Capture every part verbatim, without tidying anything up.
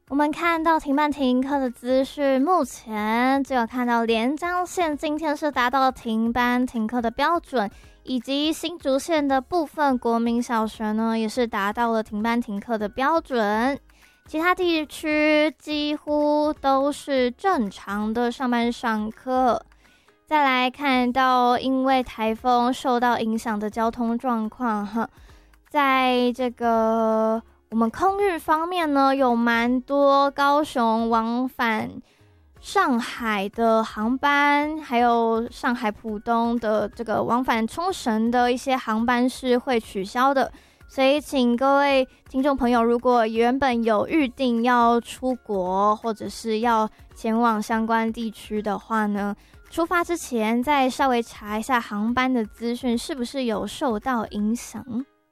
我们看到停班停课的资讯，目前只有看到连江县今天是达到停班停课的标准，以及新竹县的部分国民小学呢，也是达到了停班停课的标准。其他地区几乎都是正常的上班上课。再来看到因为台风受到影响的交通状况哈，在这个我们空运方面呢，有蛮多高雄往返上海的航班，还有上海浦东的这个往返冲绳的一些航班是会取消的，所以请各位听众朋友，如果原本有预定要出国或者是要前往相关地区的话呢，出发之前再稍微查一下航班的资讯是不是有受到影响。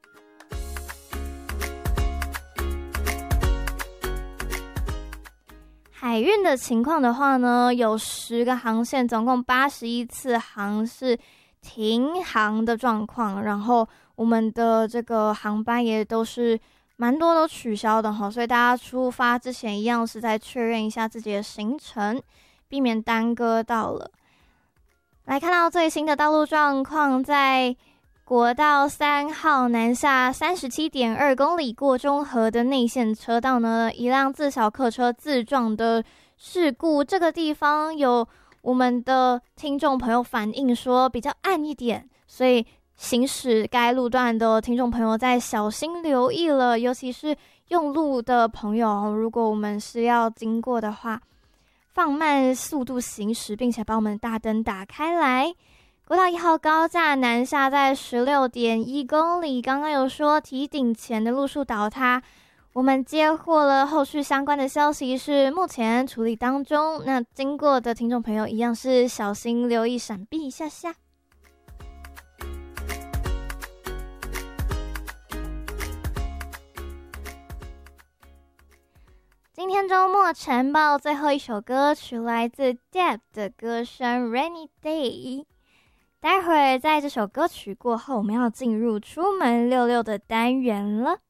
海运的情况的话呢，有十个航线，总共八十一次航是停航的状况，然后我们的这个航班也都是蛮多都取消的哈，所以大家出发之前一样是再确认一下自己的行程，避免耽搁到了。来看到最新的道路状况，在国道三号南下 三十七点二 公里过中和的内线车道呢，一辆自小客车自撞的事故，这个地方有我们的听众朋友反映说比较暗一点，所以行驶该路段的听众朋友再小心留意了，尤其是用路的朋友，如果我们是要经过的话，放慢速度行驶，并且把我们的大灯打开来。国道一号高架南下在 十六点一 公里，刚刚有说堤顶前的路树倒塌，我们接获了后续相关的消息，是目前处理当中，那经过的听众朋友一样是小心留意闪避一下下。今天周末晨报最后一首歌曲来自 Deb 的歌声 Rainy Day。待会儿在这首歌曲过后，我们要进入出门溜溜的单元了。